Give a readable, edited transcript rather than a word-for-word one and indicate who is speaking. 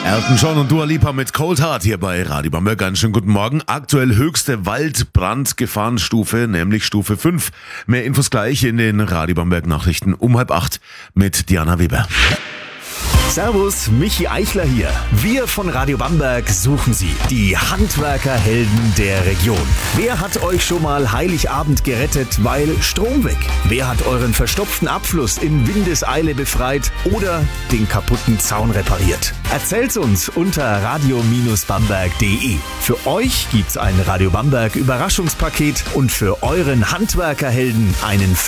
Speaker 1: Elton John und Dua Lipa mit Cold Heart hier bei Radio Bamberg. Einen schönen guten Morgen. Aktuell höchste Waldbrandgefahrenstufe, nämlich Stufe 5. Mehr Infos gleich in den Radio Bamberg Nachrichten um 7:30 mit Diana Weber.
Speaker 2: Servus, Michi Eichler hier. Wir von Radio Bamberg suchen Sie, die Handwerkerhelden der Region. Wer hat euch schon mal Heiligabend gerettet, weil Strom weg? Wer hat euren verstopften Abfluss in Windeseile befreit oder den kaputten Zaun repariert? Erzählt's uns unter radio-bamberg.de. Für euch gibt's ein Radio Bamberg Überraschungspaket und für euren Handwerkerhelden einen